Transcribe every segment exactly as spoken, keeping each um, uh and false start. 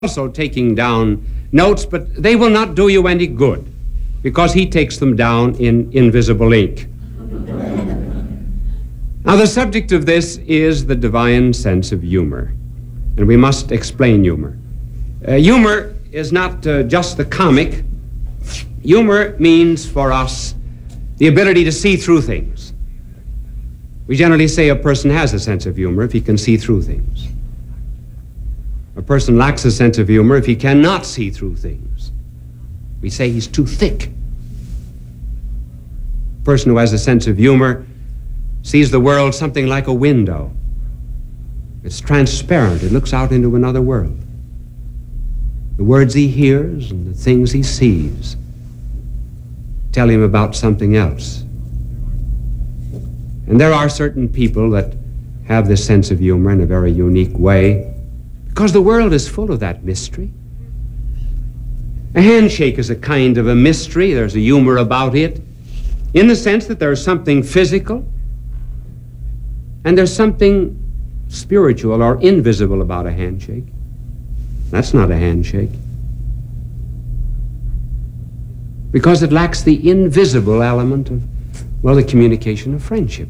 also taking down notes, but they will not do you any good because he takes them down in invisible ink. Now, the subject of this is the divine sense of humor, and we must explain humor. Uh, humor is not uh, just the comic. Humor means for us the ability to see through things. We generally say a person has a sense of humor if he can see through things. A person lacks a sense of humor if he cannot see through things. We say he's too thick. A person who has a sense of humor sees the world something like a window. It's transparent. It looks out into another world. The words he hears and the things he sees tell him about something else. And there are certain people that have this sense of humor in a very unique way, because the world is full of that mystery. A handshake is a kind of a mystery. There's a humor about it, in the sense that there's something physical and there's something spiritual or invisible about a handshake. That's not a handshake, because it lacks the invisible element of, well, the communication of friendship.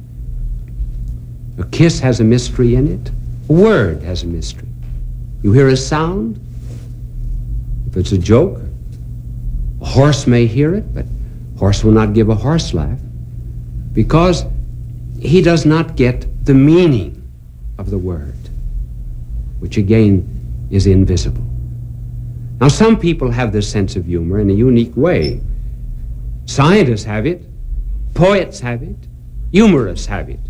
A kiss has a mystery in it. A word has a mystery. You hear a sound. If it's a joke, a horse may hear it, but a horse will not give a horse laugh because he does not get the meaning of the word, which again is invisible. Now, some people have this sense of humor in a unique way. Scientists have it, poets have it, humorists have it.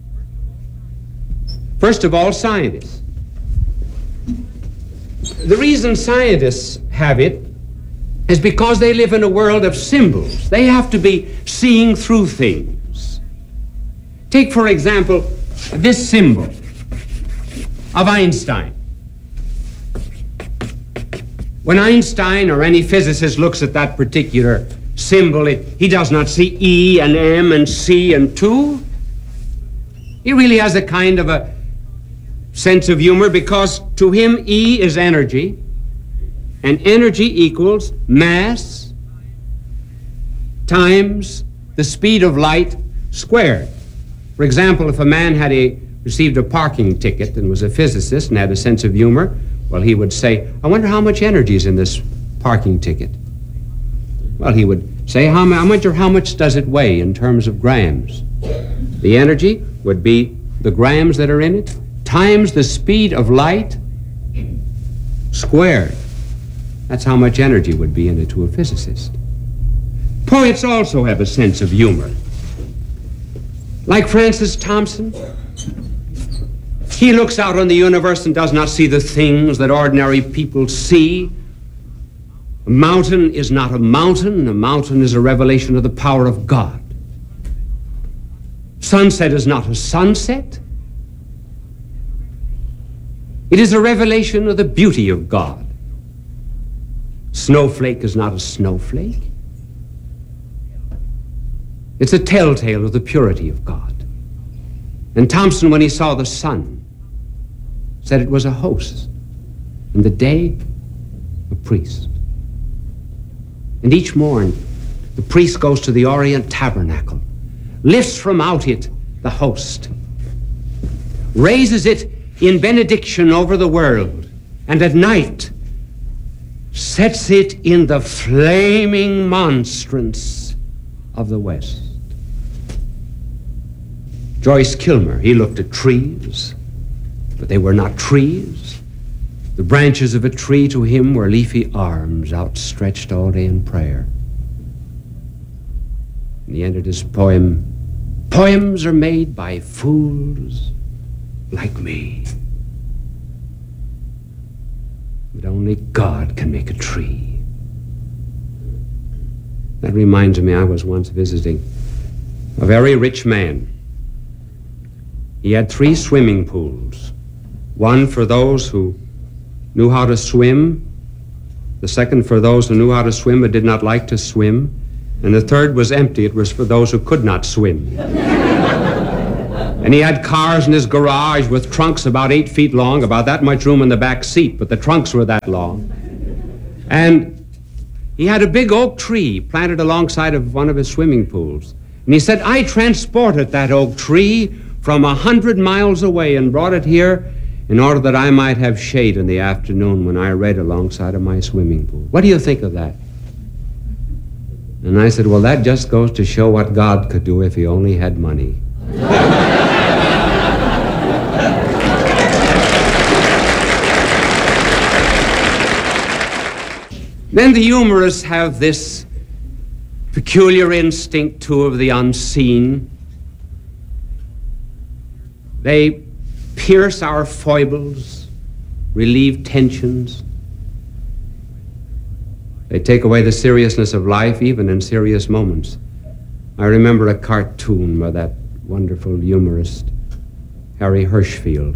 First of all, scientists. The reason scientists have it is because they live in a world of symbols. They have to be seeing through things. Take, for example, this symbol of Einstein. When Einstein or any physicist looks at that particular symbol, it, he does not see E and M and C and two. He really has a kind of a sense of humor, because to him E is energy, and energy equals mass times the speed of light squared. For example, if a man had a, received a parking ticket and was a physicist and had a sense of humor, well, he would say, I wonder how much energy is in this parking ticket. Well, he would say, how much or how much does it weigh in terms of grams? The energy would be the grams that are in it times the speed of light squared. That's how much energy would be in it to a physicist. Poets also have a sense of humor. Like Francis Thompson, he looks out on the universe and does not see the things that ordinary people see. A mountain is not a mountain. A mountain is a revelation of the power of God. Sunset is not a sunset. It is a revelation of the beauty of God. Snowflake is not a snowflake. It's a telltale of the purity of God. And Thompson, when he saw the sun, said it was a host, and the day a priest. And each morn the priest goes to the Orient Tabernacle, lifts from out it the host, raises it in benediction over the world, and at night sets it in the flaming monstrance of the West. Joyce Kilmer, he looked at trees, but they were not trees. The branches of a tree to him were leafy arms outstretched all day in prayer. And he ended his poem, poems are made by fools like me. But only God can make a tree. That reminds me, I was once visiting a very rich man. He had three swimming pools. One for those who knew how to swim, the second for those who knew how to swim but did not like to swim, and the third was empty. It was for those who could not swim. And he had cars in his garage with trunks about eight feet long, about that much room in the back seat, but the trunks were that long. And he had a big oak tree planted alongside of one of his swimming pools. And he said, I transported that oak tree from a hundred miles away and brought it here in order that I might have shade in the afternoon when I read alongside of my swimming pool. What do you think of that? And I said, well, that just goes to show what God could do if he only had money. Then the humorists have this peculiar instinct, too, of the unseen. They pierce our foibles, relieve tensions. They take away the seriousness of life, even in serious moments. I remember a cartoon by that wonderful humorist, Harry Hirschfield.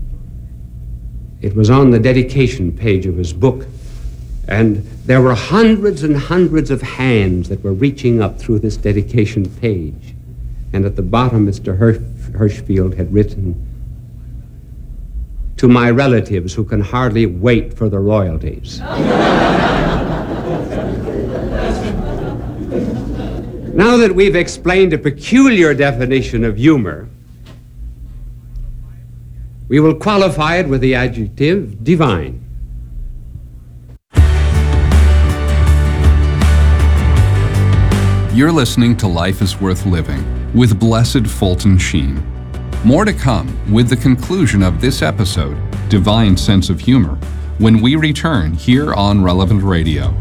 It was on the dedication page of his book, and there were hundreds and hundreds of hands that were reaching up through this dedication page. And at the bottom, Mister Hirschfield had written, to my relatives who can hardly wait for the royalties. Now that we've explained a peculiar definition of humor, we will qualify it with the adjective divine. You're listening to Life is Worth Living with Blessed Fulton Sheen. More to come with the conclusion of this episode, Divine Sense of Humor, when we return here on Relevant Radio.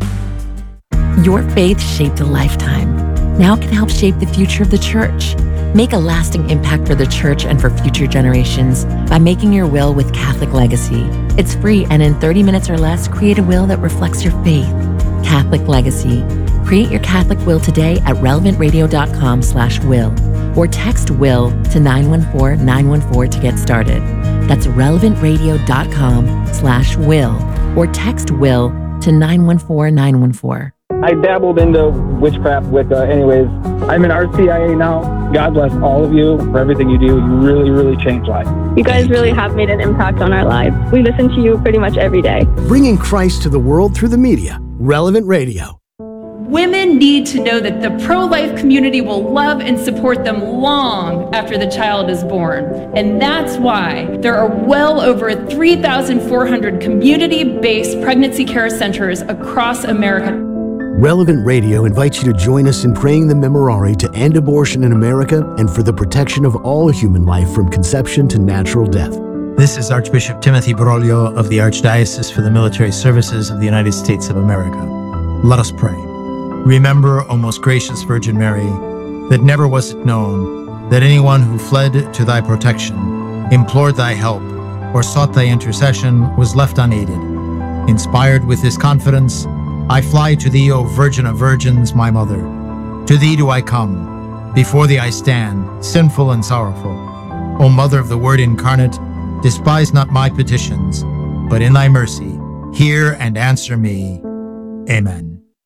Your faith shaped a lifetime. Now can help shape the future of the church. Make a lasting impact for the church and for future generations by making your will with Catholic Legacy. It's free, and in thirty minutes or less, create a will that reflects your faith. Catholic Legacy. Create your Catholic will today at relevantradio.com slash will or text will to nine one four nine one four to get started. That's relevantradio.com slash will or text will to nine one four nine one four. I dabbled into witchcraft, Wicca. Anyways, I'm in R C I A now. God bless all of you for everything you do. You really, really change lives. You guys really have made an impact on our lives. We listen to you pretty much every day. Bringing Christ to the world through the media. Relevant Radio. Women need to know that the pro-life community will love and support them long after the child is born. And that's why there are well over three thousand four hundred community-based pregnancy care centers across America. Relevant Radio invites you to join us in praying the Memorare to end abortion in America and for the protection of all human life from conception to natural death. This is Archbishop Timothy Broglio of the Archdiocese for the Military Services of the United States of America. Let us pray. Remember, O most gracious Virgin Mary, that never was it known that anyone who fled to thy protection, implored thy help, or sought thy intercession was left unaided. Inspired with this confidence, I fly to thee, O Virgin of Virgins, my Mother. To thee do I come. Before thee I stand, sinful and sorrowful. O Mother of the Word incarnate, despise not my petitions, but in thy mercy, hear and answer me. Amen.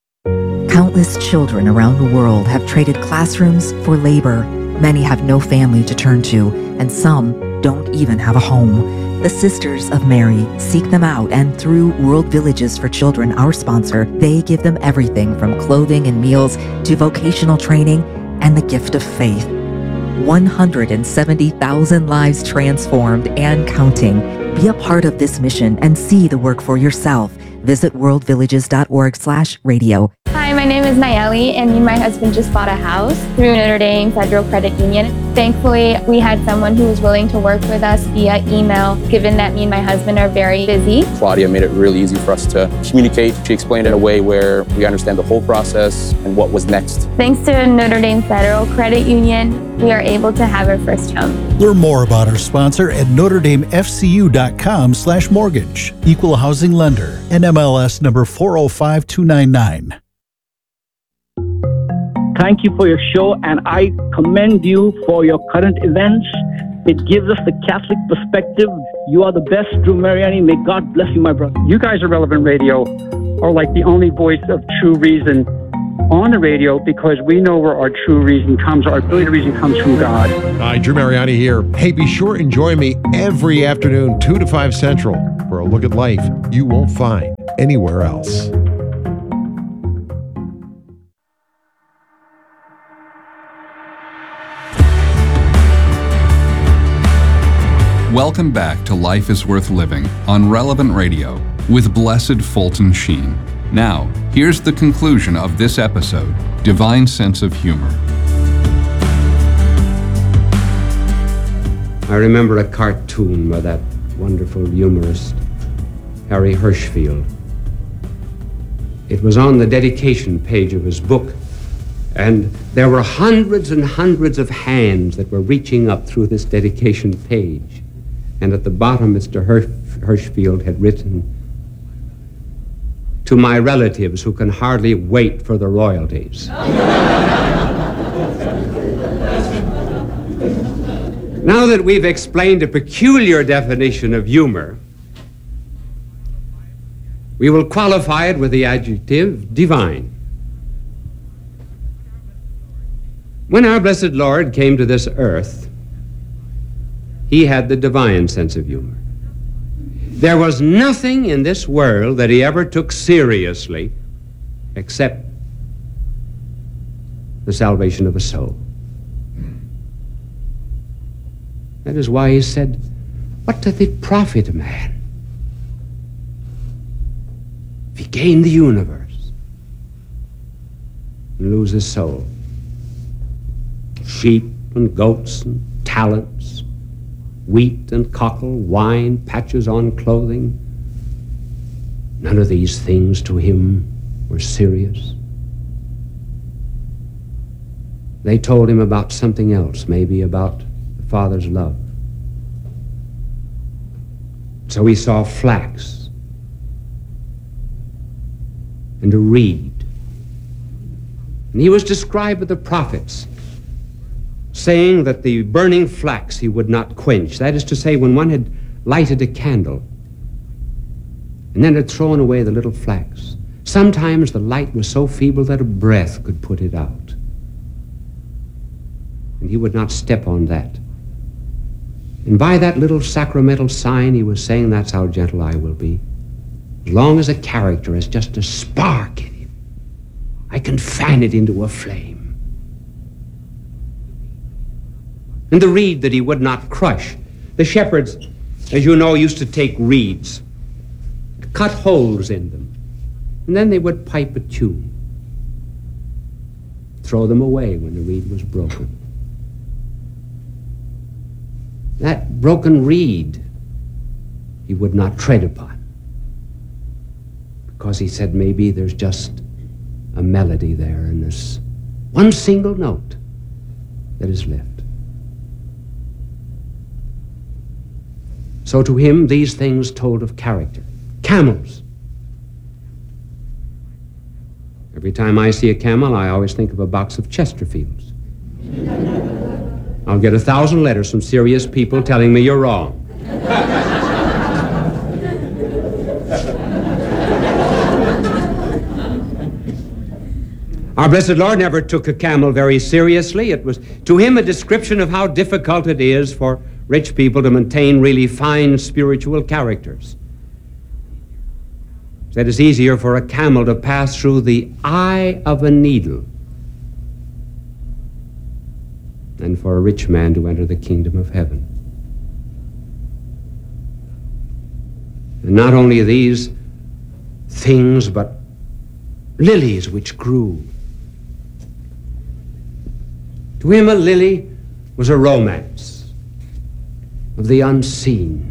Countless children around the world have traded classrooms for labor. Many have no family to turn to, and some don't even have a home. The Sisters of Mary seek them out, and through World Villages for Children, our sponsor, they give them everything from clothing and meals to vocational training and the gift of faith. one hundred seventy thousand lives transformed and counting. Be a part of this mission and see the work for yourself. Visit worldvillages.org slash radio. Hi, my name is Nayeli, and me and my husband just bought a house through Notre Dame Federal Credit Union. Thankfully, we had someone who was willing to work with us via email, given that me and my husband are very busy. Claudia made it really easy for us to communicate. She explained it in a way where we understand the whole process and what was next. Thanks to Notre Dame Federal Credit Union, we are able to have our first home. Learn more about our sponsor at NotreDameFCU.com slash mortgage. Equal housing lender. N M L S number four oh five two nine nine. Thank you for your show, and I commend you for your current events. It gives us the Catholic perspective. You are the best, Drew Mariani. May God bless you, my brother. You guys at Relevant Radio are like the only voice of true reason on the radio because we know where our true reason comes, our ability to reason comes from God. Hi, Drew Mariani here. Hey, be sure and join me every afternoon, two to five Central, for a look at life you won't find anywhere else. Welcome back to Life is Worth Living on Relevant Radio with Blessed Fulton Sheen. Now, here's the conclusion of this episode, Divine Sense of Humor. I remember a cartoon by that wonderful humorist, Harry Hirschfield. It was on the dedication page of his book, and there were hundreds and hundreds of hands that were reaching up through this dedication page. And at the bottom, Mister Hirsch, Hirschfield had written, "To my relatives who can hardly wait for the royalties." Now that we've explained a peculiar definition of humor, we will qualify it with the adjective divine. When our blessed Lord came to this earth, he had the divine sense of humor. There was nothing in this world that he ever took seriously except the salvation of a soul. That is why he said, "What doth it profit a man if he gain the universe and lose his soul?" Sheep and goats and talents, wheat and cockle, wine, patches on clothing, none of these things to him were serious. They told him about something else, maybe about the Father's love. So he saw flax and a reed. And he was described by the prophets, saying that the burning flax he would not quench. That is to say, when one had lighted a candle and then had thrown away the little flax, sometimes the light was so feeble that a breath could put it out. And he would not step on that. And by that little sacramental sign, he was saying, that's how gentle I will be. As long as a character has just a spark in him, I can fan it into a flame. And the reed that he would not crush. The shepherds, as you know, used to take reeds, cut holes in them, and then they would pipe a tune, throw them away when the reed was broken. That broken reed he would not tread upon, because he said maybe there's just a melody there in this one single note that is left. So to him, these things told of character. Camels. Every time I see a camel, I always think of a box of Chesterfields. I'll get a thousand letters from serious people telling me you're wrong. Our blessed Lord never took a camel very seriously. It was to him a description of how difficult it is for rich people to maintain really fine spiritual characters. That it's easier for a camel to pass through the eye of a needle than for a rich man to enter the kingdom of heaven. And not only these things, but lilies which grew. To him, a lily was a romance of the unseen.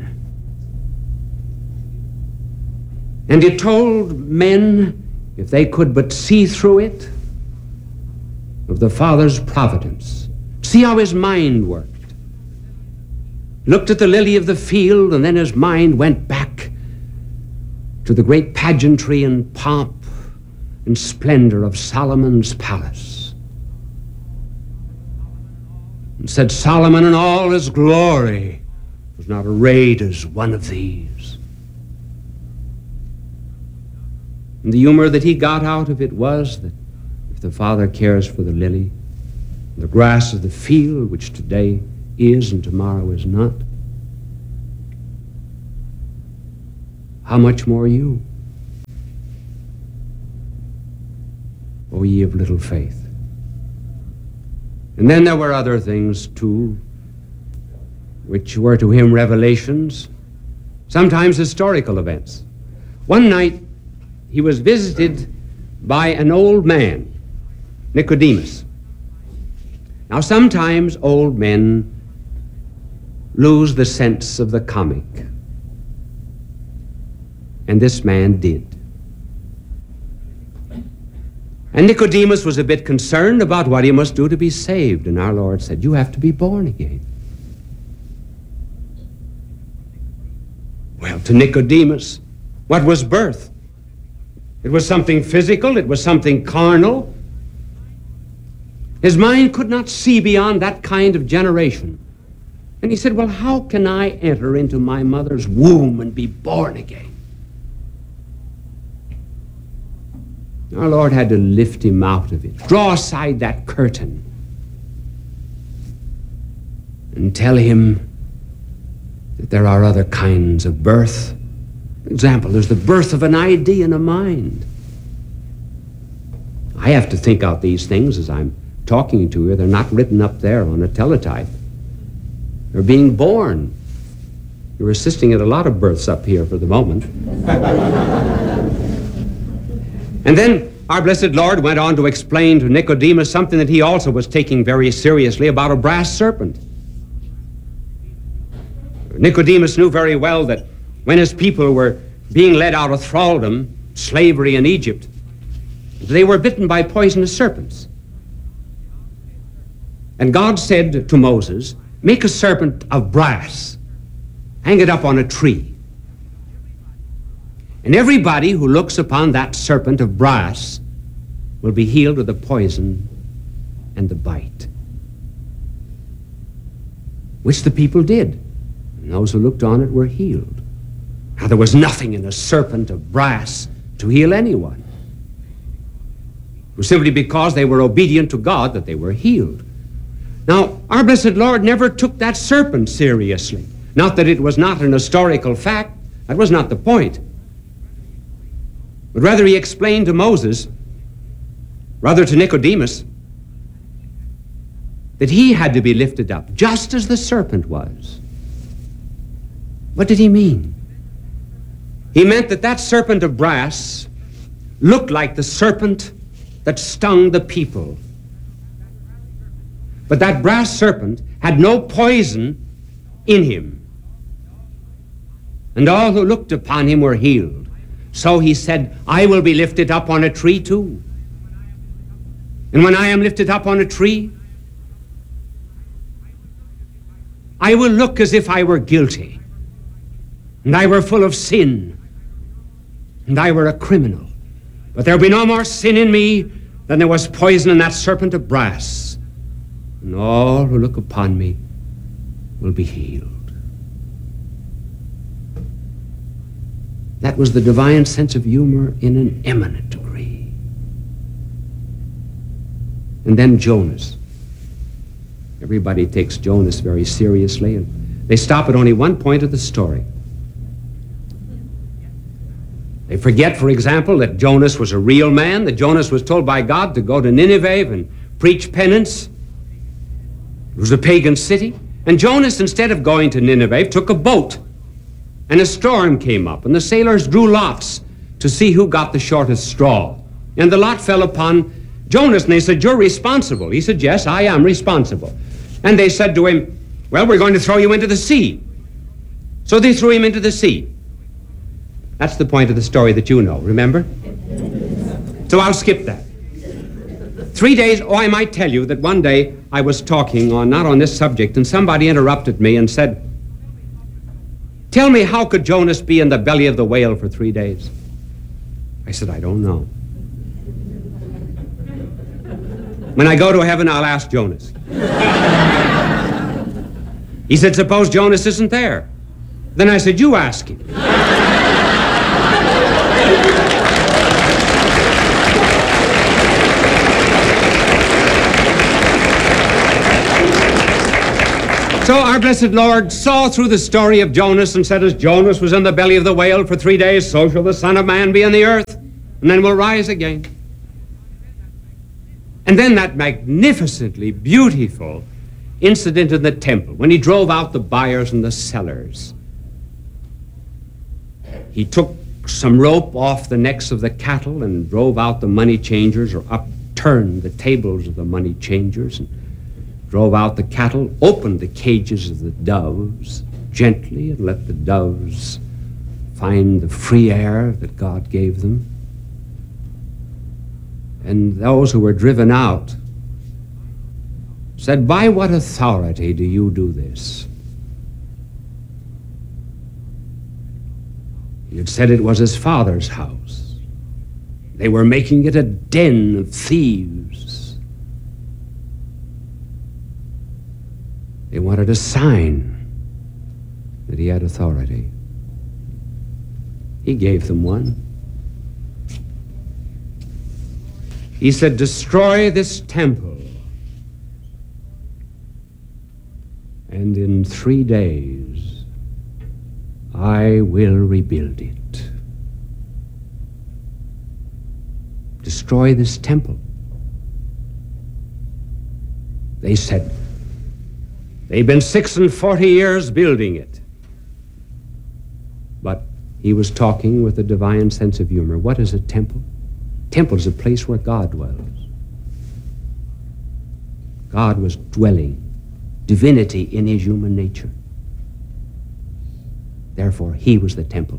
And he told men, if they could but see through it, of the Father's providence. See how his mind worked. Looked at the lily of the field, and then his mind went back to the great pageantry and pomp and splendor of Solomon's palace. And said, Solomon in all his glory was not arrayed as one of these. And the humor that he got out of it was that if the Father cares for the lily, the grass of the field, which today is and tomorrow is not, how much more you, O ye of little faith? And then there were other things, too, which were to him revelations, sometimes historical events. One night, he was visited by an old man, Nicodemus. Now, sometimes old men lose the sense of the comic, and this man did. And Nicodemus was a bit concerned about what he must do to be saved, and our Lord said, "You have to be born again." Well, to Nicodemus, what was birth? It was something physical, it was something carnal. His mind could not see beyond that kind of generation. And he said, "Well, how can I enter into my mother's womb and be born again?" Our Lord had to lift him out of it, draw aside that curtain, and tell him that there are other kinds of birth. For example, there's the birth of an idea in a mind. I have to think out these things as I'm talking to you. They're not written up there on a teletype. They're being born. You're assisting at a lot of births up here for the moment. And then our blessed Lord went on to explain to Nicodemus something that he also was taking very seriously about a brass serpent. Nicodemus knew very well that when his people were being led out of thraldom, slavery in Egypt, they were bitten by poisonous serpents. And God said to Moses, "Make a serpent of brass, hang it up on a tree. And everybody who looks upon that serpent of brass will be healed of the poison and the bite." Which the people did. And those who looked on it were healed. Now, there was nothing in a serpent of brass to heal anyone. It was simply because they were obedient to God that they were healed. Now, our blessed Lord never took that serpent seriously. Not that it was not an historical fact. That was not the point. But rather he explained to Moses, rather to Nicodemus, that he had to be lifted up, just as the serpent was. What did he mean? He meant that that serpent of brass looked like the serpent that stung the people. But that brass serpent had no poison in him. And all who looked upon him were healed. So he said, "I will be lifted up on a tree too. And when I am lifted up on a tree, I will look as if I were guilty, and I were full of sin, and I were a criminal. But there will be no more sin in me than there was poison in that serpent of brass. And all who look upon me will be healed." That was the divine sense of humor in an eminent degree. And then Jonas. Everybody takes Jonas very seriously, and they stop at only one point of the story. They forget, for example, that Jonas was a real man, that Jonas was told by God to go to Nineveh and preach penance. It was a pagan city. And Jonas, instead of going to Nineveh, took a boat. And a storm came up, and the sailors drew lots to see who got the shortest straw. And the lot fell upon Jonas, and they said, "You're responsible." He said, "Yes, I am responsible." And they said to him, "Well, we're going to throw you into the sea." So they threw him into the sea. That's the point of the story that you know, remember? So I'll skip that. Three days, oh, I might tell you that one day I was talking on, not on this subject, and somebody interrupted me and said, "Tell me, how could Jonas be in the belly of the whale for three days?" I said, "I don't know. When I go to heaven, I'll ask Jonas." He said, "Suppose Jonas isn't there?" Then I said, "You ask him." So our blessed Lord saw through the story of Jonas and said, as Jonas was in the belly of the whale for three days, so shall the Son of Man be on the earth, and then will rise again. And then that magnificently beautiful incident in the temple, when he drove out the buyers and the sellers. He took some rope off the necks of the cattle and drove out the money changers, or upturned the tables of the money changers, and drove out the cattle, opened the cages of the doves gently, and let the doves find the free air that God gave them. And those who were driven out said, by what authority do you do this? He had said it was his Father's house. They were making it a den of thieves. They wanted a sign that he had authority. He gave them one. He said, destroy this temple, and in three days I will rebuild it. Destroy this temple. They said, they've been six and forty years building it. But he was talking with a divine sense of humor. What is a temple? Temple is a place where God dwells. God was dwelling, divinity in his human nature. Therefore, he was the temple.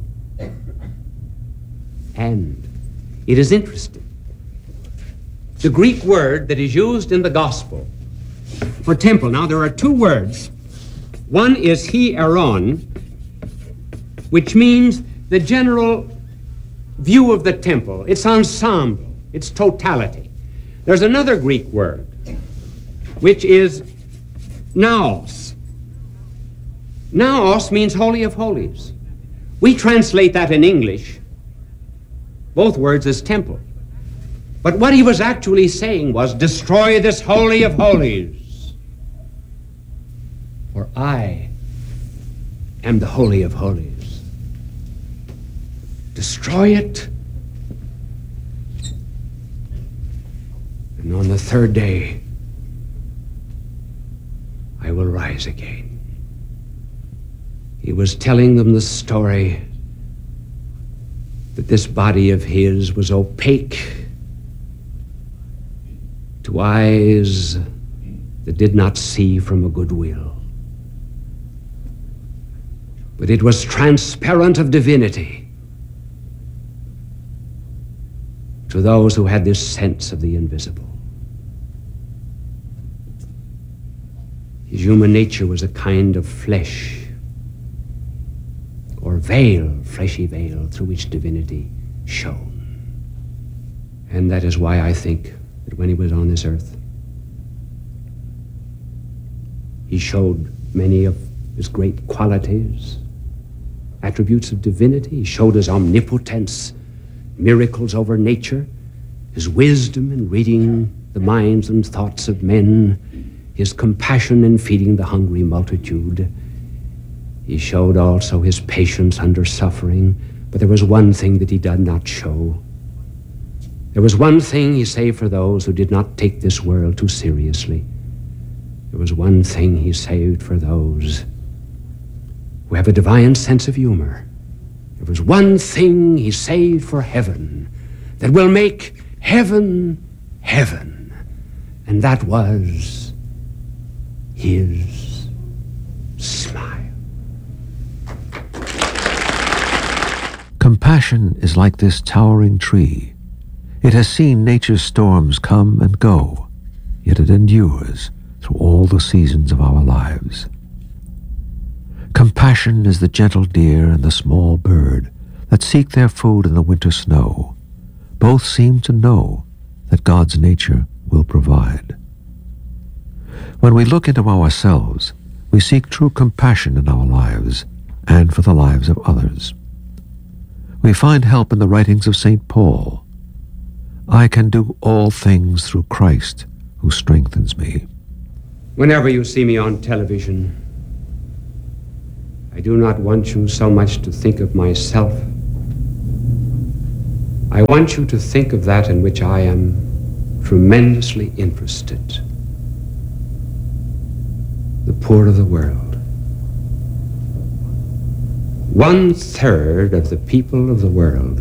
And it is interesting. The Greek word that is used in the gospel for temple, now there are two words. One is hieron, which means the general view of the temple, its ensemble, its totality. There's another Greek word, which is naos. Naos means Holy of Holies. We translate that in English, both words, as temple. But what he was actually saying was, destroy this Holy of Holies, for I am the Holy of Holies. Destroy it, and on the third day I will rise again. He was telling them the story that this body of his was opaque to eyes that did not see from a good will. But it was transparent of divinity to those who had this sense of the invisible. His human nature was a kind of flesh, or veil, fleshy veil, through which divinity shone. And that is why I think that when he was on this earth, he showed many of his great qualities, attributes of divinity. He showed his omnipotence, miracles over nature, his wisdom in reading the minds and thoughts of men, his compassion in feeding the hungry multitude. He showed also his patience under suffering, but there was one thing that he did not show. There was one thing he saved for those who did not take this world too seriously. There was one thing he saved for those who have a divine sense of humor. There was one thing he saved for heaven that will make heaven heaven, and that was his smile. Compassion is like this towering tree. It has seen nature's storms come and go, yet it endures through all the seasons of our lives. Compassion is the gentle deer and the small bird that seek their food in the winter snow. Both seem to know that God's nature will provide. When we look into ourselves, we seek true compassion in our lives and for the lives of others. We find help in the writings of Saint Paul. I can do all things through Christ who strengthens me. Whenever you see me on television, I do not want you so much to think of myself. I want you to think of that in which I am tremendously interested. The poor of the world. One third of the people of the world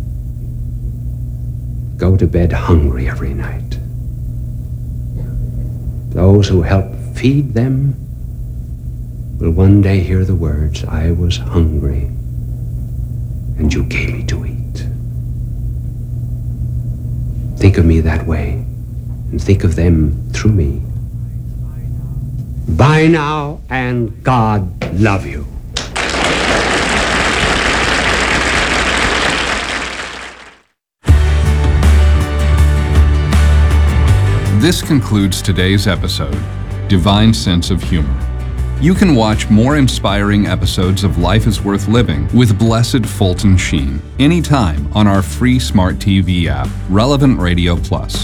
go to bed hungry every night. Those who help feed them will one day hear the words, I was hungry, and you gave me to eat. Think of me that way, and think of them through me. Bye now, and God love you. This concludes today's episode, Divine Sense of Humor. You can watch more inspiring episodes of Life is Worth Living with Blessed Fulton Sheen anytime on our free smart T V app, Relevant Radio Plus.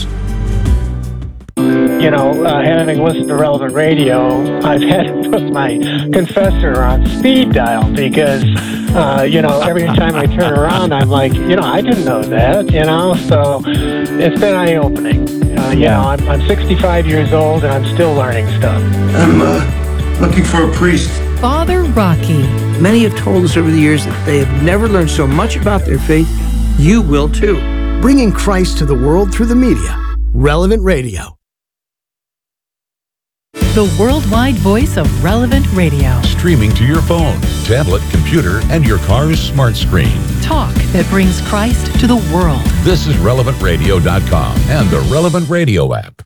You know, uh, having listened to Relevant Radio, I've had to put my confessor on speed dial because, uh, you know, every time I turn around, I'm like, you know, I didn't know that, you know, so it's been eye-opening. Uh, you know, I'm, I'm sixty-five years old and I'm still learning stuff. I'm uh, looking for a priest. Father Rocky. Many have told us over the years that they have never learned so much about their faith. You will too. Bringing Christ to the world through the media. Relevant Radio. The worldwide voice of Relevant Radio. Streaming to your phone, tablet, computer, and your car's smart screen. Talk that brings Christ to the world. This is relevant radio dot com and the Relevant Radio app.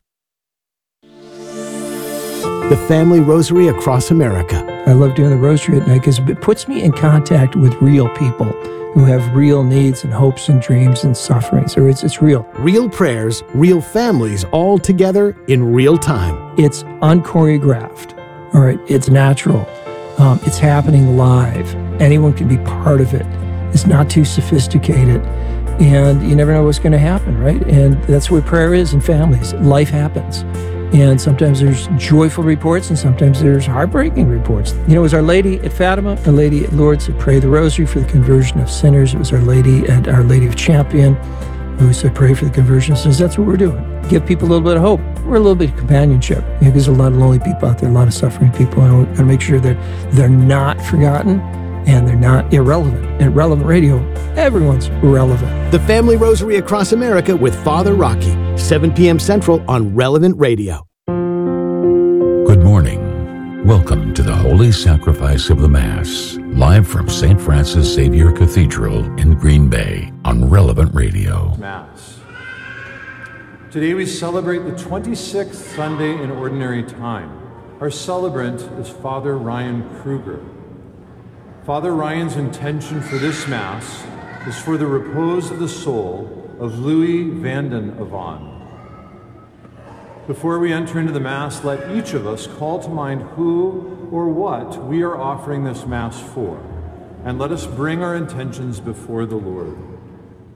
The Family Rosary Across America. I love doing the rosary at night because it puts me in contact with real people who have real needs and hopes and dreams and sufferings. So it's, it's real. Real prayers, real families, all together in real time. It's unchoreographed. All right, it's natural. Um, it's happening live. Anyone can be part of it. It's not too sophisticated. And you never know what's going to happen, right? And that's what prayer is in families. Life happens. And sometimes there's joyful reports and sometimes there's heartbreaking reports. You know, it was Our Lady at Fatima, Our Lady at Lourdes that prayed the rosary for the conversion of sinners. It was Our Lady at Our Lady of Champion who said pray for the conversion of sinners. That's what we're doing. Give people a little bit of hope. We're a little bit of companionship. You know, there's a lot of lonely people out there, a lot of suffering people. And I want to make sure that they're not forgotten and they're not irrelevant. At Relevant Radio, everyone's relevant. The Family Rosary Across America with Father Rocky, seven p.m. Central on Relevant Radio. Good morning. Welcome to the Holy Sacrifice of the Mass, live from Saint Francis Xavier Cathedral in Green Bay on Relevant Radio. Mass. Today we celebrate the twenty-sixth Sunday in Ordinary Time. Our celebrant is Father Ryan Kruger. Father Ryan's intention for this Mass is for the repose of the soul of Louis Vanden Avon. Before we enter into the Mass, let each of us call to mind who or what we are offering this Mass for, and let us bring our intentions before the Lord.